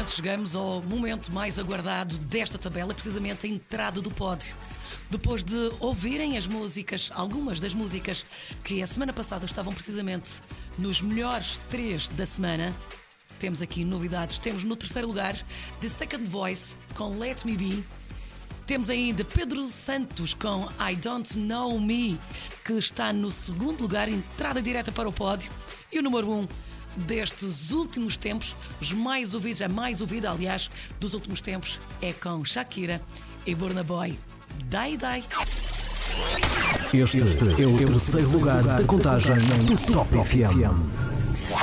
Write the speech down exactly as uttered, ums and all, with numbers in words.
hoje chegamos ao momento mais aguardado desta tabela, precisamente a entrada do pódio. Depois de ouvirem as músicas, algumas das músicas que a semana passada estavam precisamente nos melhores três da semana, temos aqui novidades. Temos no terceiro lugar The Second Voice com Let Me Be. Temos ainda Pedro Santos com I Don't Know Me, que está no segundo lugar, entrada direta para o pódio. E o número um destes últimos tempos, os mais ouvidos, a mais ouvida, aliás, dos últimos tempos, é com Shakira e Burna Boy, Die Die. Este é o terceiro lugar da contagem do Top F M.